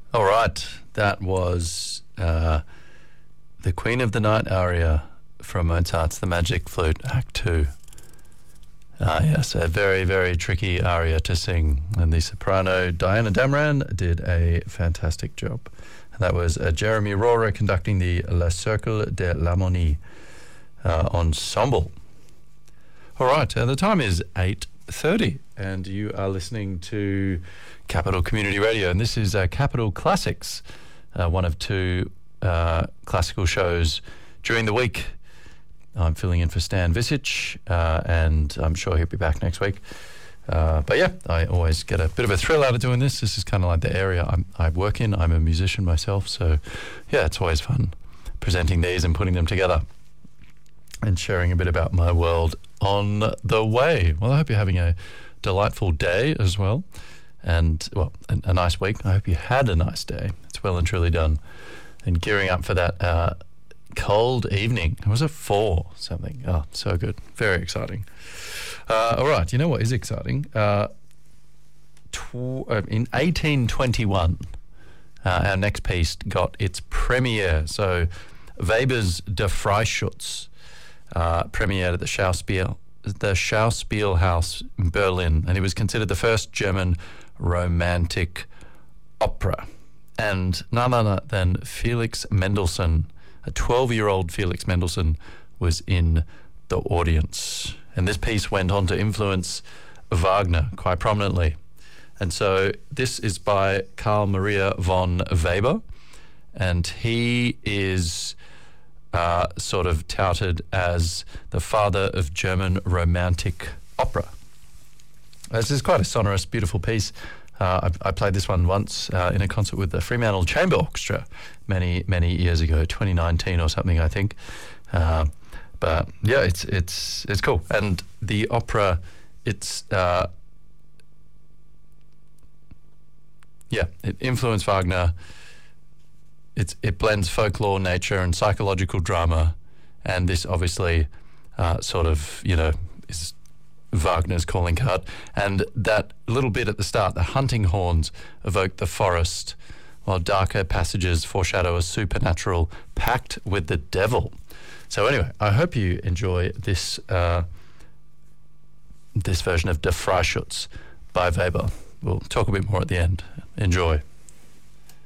All right, that was the Queen of the Night aria from Mozart's The Magic Flute, Act 2. Yes, a very, very tricky aria to sing, and the soprano Diana Damran did a fantastic job. And that was Jeremy Rohrer conducting the Le Cercle de l'Harmonie ensemble. All right, the time is 8:30, and you are listening to Capital Community Radio, and this is Capital Classics, one of two classical shows during the week. I'm filling in for Stan Visic, and I'm sure he'll be back next week. But yeah, I always get a bit of a thrill out of doing this. This is kind of like the area I work in. I'm a musician myself, so yeah, it's always fun presenting these and putting them together and sharing a bit about my world on the way. Well, I hope you're having a delightful day as well, and well, a nice week. I hope you had a nice day. It's well and truly done, and gearing up for that cold evening. Was it 4 something? Oh, so good. Very exciting. All right, you know what is exciting? In 1821, our next piece got its premiere. So Weber's Der Freischütz premiered at the Schauspielhaus in Berlin, and it was considered the first German romantic opera. And none other than Felix Mendelssohn, a 12-year-old Felix Mendelssohn, was in the audience. And this piece went on to influence Wagner quite prominently. And so this is by Karl Maria von Weber, and he is sort of touted as the father of German romantic opera. This is quite a sonorous, beautiful piece. I played this one once in a concert with the Fremantle Chamber Orchestra many years ago, 2019 or something, I think. But yeah, it's cool. And the opera, it influenced Wagner. It blends folklore, nature, and psychological drama, and this obviously sort of, is Wagner's calling card. And that little bit at the start, the hunting horns evoke the forest, while darker passages foreshadow a supernatural pact with the devil. So anyway, I hope you enjoy this this version of Der Freischütz by Weber. We'll talk a bit more at the end. Enjoy.